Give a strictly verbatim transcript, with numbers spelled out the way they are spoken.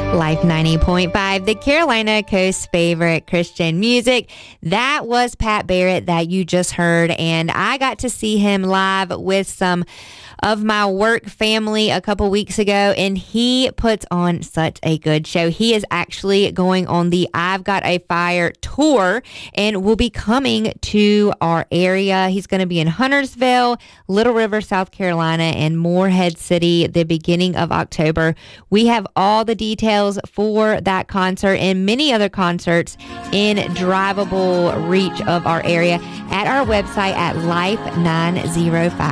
Life ninety point five, the Carolina Coast's favorite Christian music. That was Pat Barrett that you just heard, and I got to see him live with some of my work family a couple weeks ago, and he puts on such a good show. He is actually going on the I've Got a Fire tour and will be coming to our area. He's going to be in Huntersville, Little River, South Carolina, and Morehead City the beginning of October. We have all the details for that concert and many other concerts in drivable reach of our area at our website at Life nine oh five.